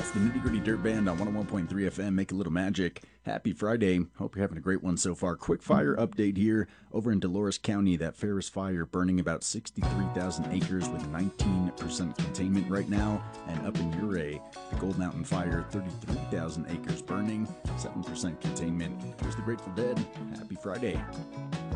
It's the Nitty Gritty Dirt Band on 101.3 FM. Make a little magic. Happy Friday. Hope you're having a great one so far. Quick fire update here over in Dolores County. That Ferris fire burning about 63,000 acres with 19% containment right now. And up in Ouray, the Gold Mountain fire, 33,000 acres burning, 7% containment. Here's the Grateful Dead. Happy Friday.